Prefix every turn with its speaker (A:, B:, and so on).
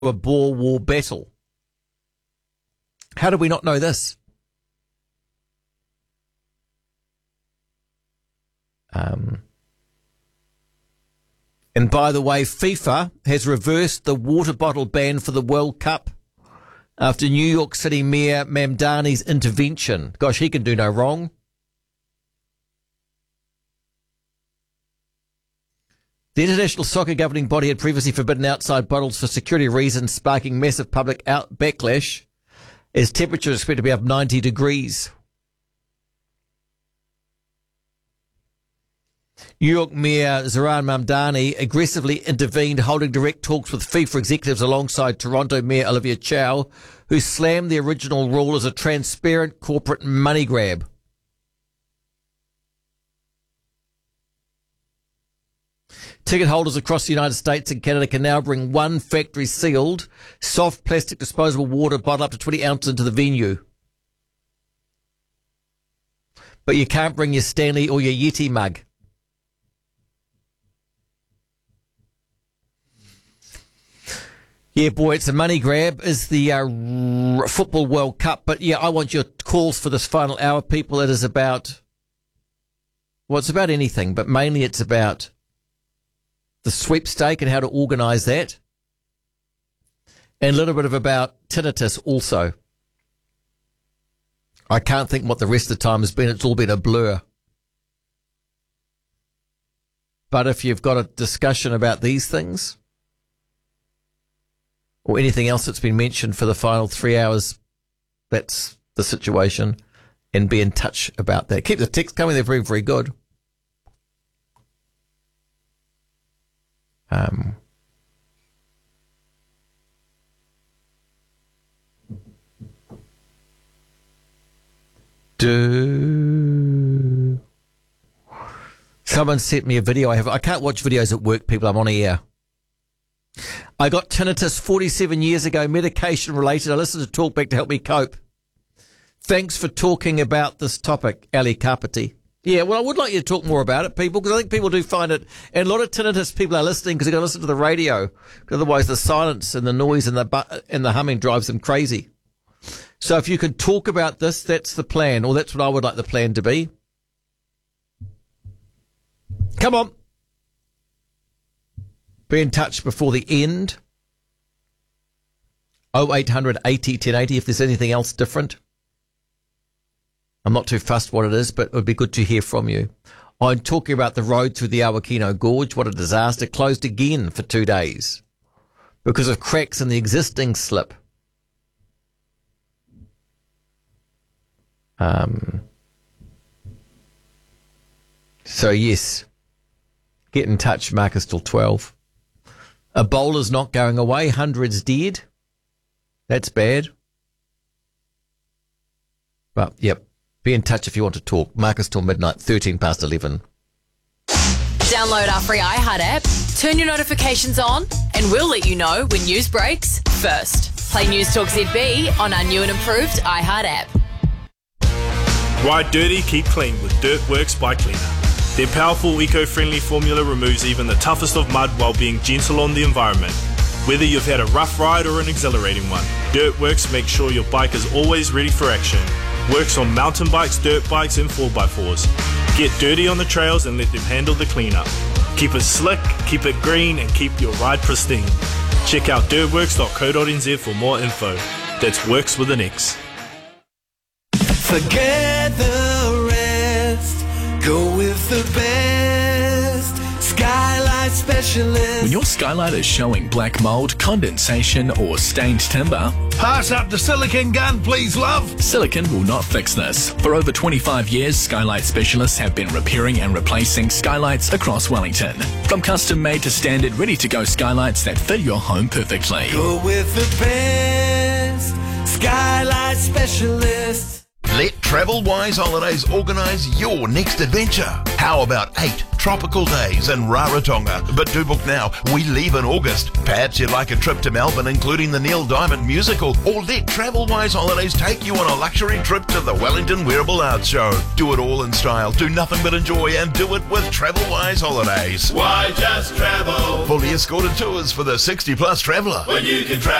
A: a Boer War battle. How do we not know this? And by the way, FIFA has reversed the water bottle ban for the World Cup after New York City Mayor Mamdani's intervention. Gosh, he can do no wrong. The international soccer governing body had previously forbidden outside bottles for security reasons, sparking massive public backlash as temperatures are expected to be up 90 degrees. New York Mayor Zoran Mamdani aggressively intervened, holding direct talks with FIFA executives alongside Toronto Mayor Olivia Chow, who slammed the original rule as a transparent corporate money grab. Ticket holders across the United States and Canada can now bring one factory-sealed, soft plastic disposable water bottle up to 20 ounces into the venue. But you can't bring your Stanley or your Yeti mug. Yeah, boy, it's a money grab. Is the Football World Cup. But, yeah, I want your calls for this final hour, people. It is about, well, it's about anything, but mainly it's about the sweepstake and how to organise that. And a little bit of about tinnitus also. I can't think what the rest of the time has been. It's all been a blur. But if you've got a discussion about these things, or anything else that's been mentioned for the final 3 hours, that's the situation, and be in touch about that. Keep the text coming. They're very, very good. Someone sent me a video. I can't watch videos at work, people. I'm on air. I got tinnitus 47 years ago, medication related. I listened to Talkback to help me cope. Thanks for talking about this topic, Ali Carpety. Yeah, well, I would like you to talk more about it, people, because I think people do find it, and a lot of tinnitus people are listening because they're going to listen to the radio, because otherwise the silence and the noise and the humming drives them crazy. So if you could talk about this, that's the plan, or that's what I would like the plan to be. Come on. Be in touch before the end. 0800 80 1080 if there's anything else different. I'm not too fussed what it is, but it would be good to hear from you. I'm talking about the road through the Awakino Gorge. What a disaster. Closed again for 2 days because of cracks in the existing slip. So, yes, get in touch. Marcus till 12. Ebola's not going away. Hundreds dead. That's bad. But, yep, be in touch if you want to talk. Marcus till midnight, 13 past 11.
B: Download our free iHeart app, turn your notifications on, and we'll let you know when news breaks first. Play News Talk ZB on our new and improved iHeart app.
C: Ride dirty, keep clean with Dirtworks by Cleaner. Their powerful eco-friendly formula removes even the toughest of mud while being gentle on the environment. Whether you've had a rough ride or an exhilarating one, Dirtworks makes sure your bike is always ready for action. Works on mountain bikes, dirt bikes and 4x4s. Get dirty on the trails and let them handle the cleanup. Keep it slick, keep it green and keep your ride pristine. Check out dirtworks.co.nz for more info. That's Works with an X.
D: Forget the rest, go with the best. Skylight Specialist.
E: When your skylight is showing black mold, condensation or stained timber,
F: pass up the silicone gun, please, love.
E: Silicone will not fix this. For over 25 years, Skylight Specialists have been repairing and replacing skylights across Wellington. From custom-made to standard, ready-to-go skylights that fit your home perfectly.
D: Go with the best. Skylight Specialist.
G: Let TravelWise Holidays organise your next adventure. How about 8 tropical days in Rarotonga? But do book now. We leave in August. Perhaps you'd like a trip to Melbourne, including the Neil Diamond musical, or let TravelWise Holidays take you on a luxury trip to the Wellington Wearable Arts Show. Do it all in style. Do nothing but enjoy, and do it with TravelWise Holidays.
H: Why just travel?
G: Fully escorted tours for the 60-plus traveller.
H: When you can travel.